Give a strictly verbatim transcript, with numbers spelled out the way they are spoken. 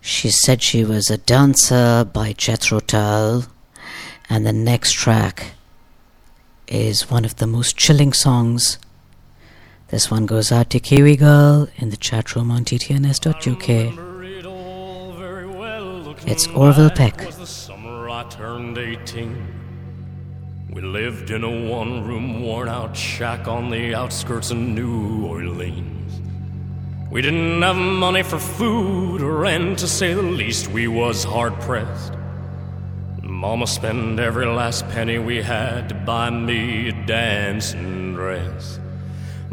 She Said She Was a Dancer by Jethro Tull. And the next track is one of the most chilling songs. This one goes out to Kiwi Girl in the chat room on t t n s dot u k. It's Orville Peck. Was the summer I turned eighteen. We lived in a one-room, worn-out shack on the outskirts of New Orleans. We didn't have money for food or rent, to say the least. We was hard-pressed. Mama spent every last penny we had to buy me a dancing dress.